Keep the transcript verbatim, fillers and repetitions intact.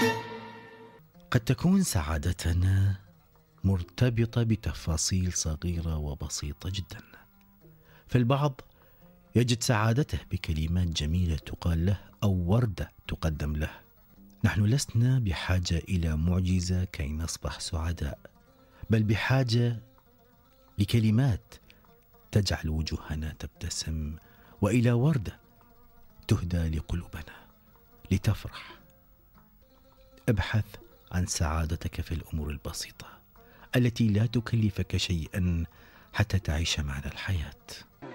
قد تكون سعادتنا مرتبطة بتفاصيل صغيرة وبسيطة جدا. فالبعض يجد سعادته بكلمات جميلة تقال له أو وردة تقدم له. نحن لسنا بحاجة إلى معجزة كي نصبح سعداء، بل بحاجة لكلمات تجعل وجوهنا تبتسم، وإلى وردة تهدى لقلوبنا لتفرح. ابحث عن سعادتك في الأمور البسيطة التي لا تكلفك شيئا حتى تعيش معنى الحياة.